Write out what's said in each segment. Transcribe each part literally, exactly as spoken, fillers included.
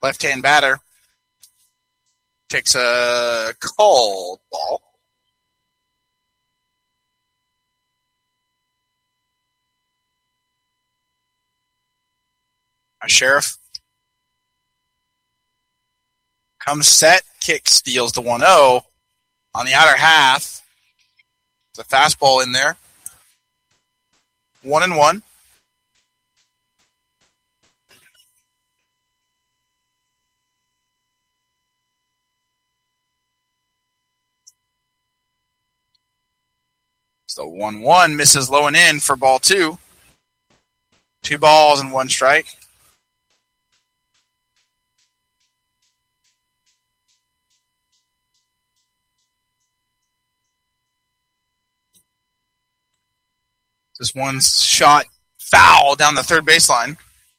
Left-hand batter takes a called ball. Sheriff comes set, kick, steals the one oh on the outer half. It's a fastball in there. One and one. So one one misses low and in for ball two. Two balls and one strike. This one shot foul down the third baseline.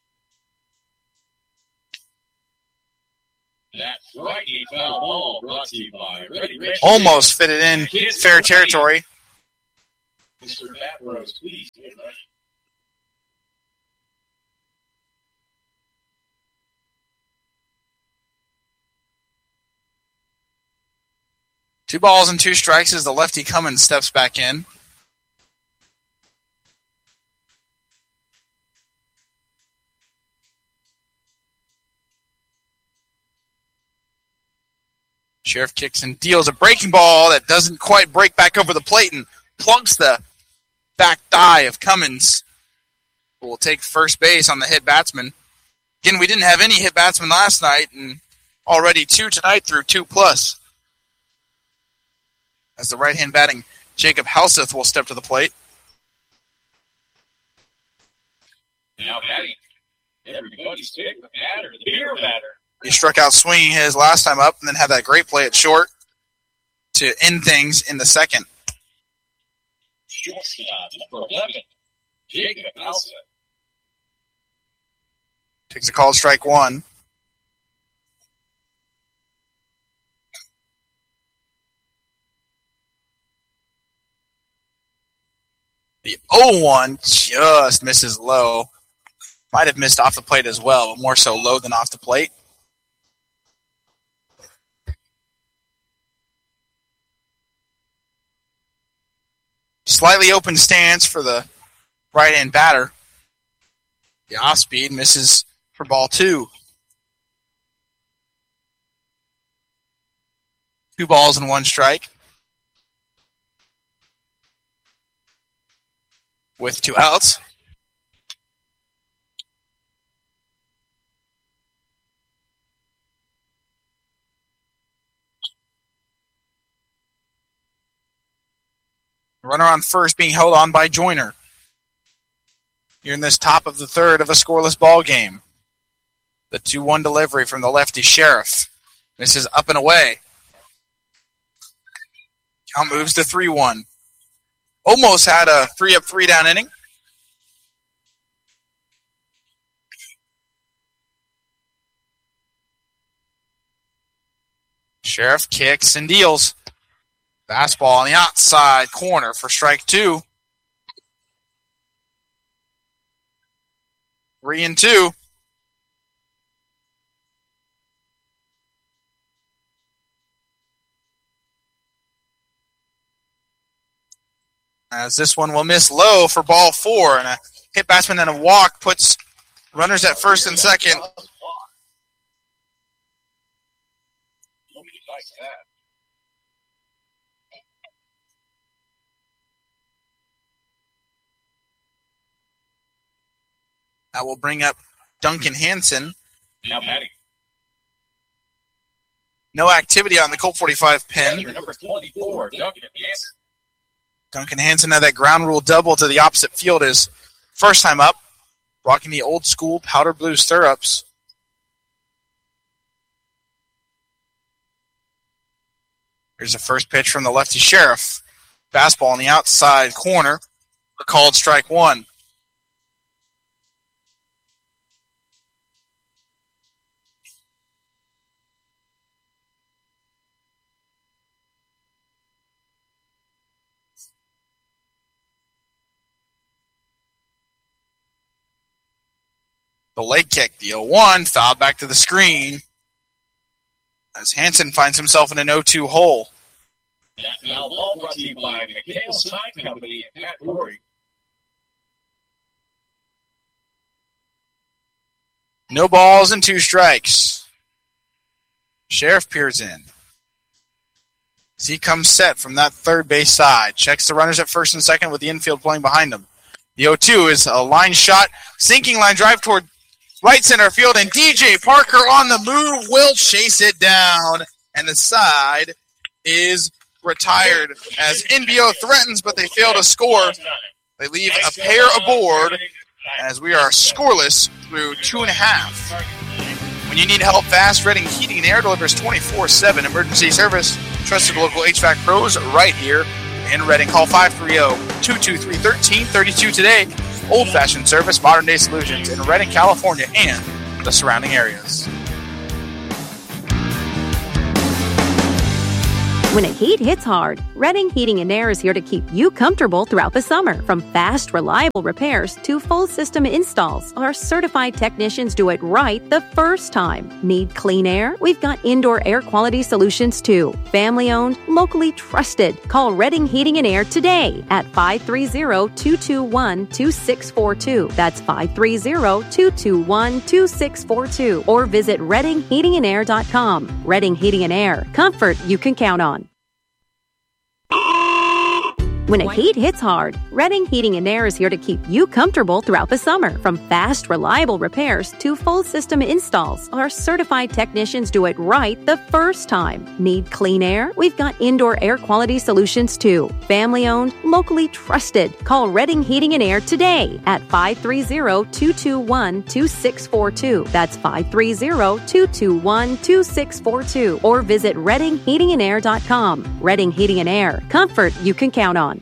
That's right, a foul ball brought to you by Ready Rich. Almost fit it in fair territory. Mister Matt Rose, please. Two balls and two strikes as the lefty Cummins steps back in. Sheriff kicks and deals a breaking ball that doesn't quite break back over the plate and plugs the back thigh of Cummins, who will take first base on the hit batsman. Again, we didn't have any hit batsmen last night, and already two tonight through two plus. As the right-hand batting Jacob Halseth will step to the plate. Now batting, everybody's pick, the batter, the beer batter. He struck out swinging his last time up and then had that great play at short to end things in the second. Shortstop, number eleven, Jacob Halseth. Takes a called strike one. The oh one just misses low. Might have missed off the plate as well, but more so low than off the plate. Slightly open stance for the right-hand batter. The off-speed misses for ball two. Two balls and one strike. With two outs. Runner on first being held on by Joyner. Here in this top of the third of a scoreless ball game. The two one delivery from the lefty Sheriff. This is up and away. Count moves to three one. Almost had a three up, three down inning. Sheriff kicks and deals. Fastball on the outside corner for strike two. Three and two. As this one will miss low for ball four. And a hit batsman and a walk puts runners at first and second. That will bring up Duncan Hansen. Now batting. No activity on the Colt forty-five pin. Number twenty-four, Duncan Hansen. Duncan Hansen had that ground rule double to the opposite field his first time up, rocking the old school powder blue stirrups. Here's the first pitch from the lefty Sheriff. Fastball on the outside corner. A called strike one. The leg kick, the oh one, fouled back to the screen as Hansen finds himself in an oh two hole. That foul ball brought to you by McHale Sign Company and Pat Rory. No balls and two strikes. Sheriff peers in. As he comes set from that third base side. Checks the runners at first and second with the infield playing behind him. The oh two is a line shot. Sinking line drive toward right center field. And D J Parker on the move will chase it down. And the side is retired as N B O threatens, but they fail to score. They leave a pair aboard as we are scoreless through two and a half. When you need help fast, Redding Heating and Air delivers twenty-four seven emergency service. Trusted local H V A C pros right here in Redding. Call five three zero, two two three, one three three two today. Old-fashioned service, modern-day solutions in Redding, California, and the surrounding areas. When a heat hits hard, Redding Heating and Air is here to keep you comfortable throughout the summer. From fast, reliable repairs to full system installs, our certified technicians do it right the first time. Need clean air? We've got indoor air quality solutions too. Family owned, locally trusted. Call Redding Heating and Air today at five three zero, two two one, two six four two. That's five three zero, two two one, two six four two. Or visit redding heating and air dot com. Redding Heating and Air. Comfort you can count on. When a heat hits hard, Redding Heating and Air is here to keep you comfortable throughout the summer. From fast, reliable repairs to full system installs, our certified technicians do it right the first time. Need clean air? We've got indoor air quality solutions too. Family owned, locally trusted. Call Redding Heating and Air today at five three zero, two two one, two six four two. That's five three zero, two two one, two six four two. Or visit redding heating and air dot com. Redding Heating and Air. Comfort you can count on.